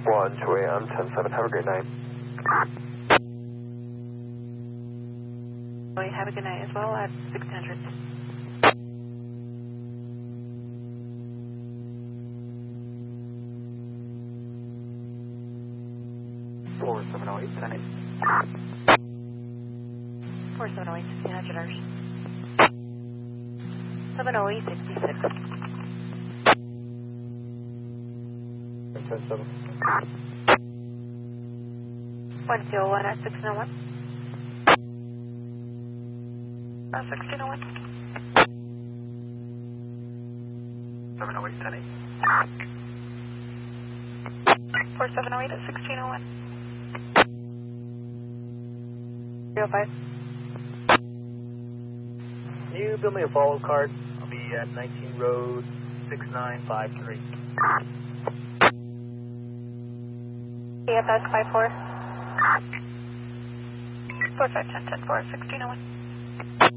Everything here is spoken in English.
1 2AM 10-7, have a great night. Have a good night as well at 1600. Four 708, 10-8. 4708, 1600. 708, 66. 10-7. 1201 at 1601. 1601. 708, 10-8. 4708 at 1601. 305. Can you build me a follow card? I'll be at 19 Road 6953. EFS 54. 4510 10 4 1601.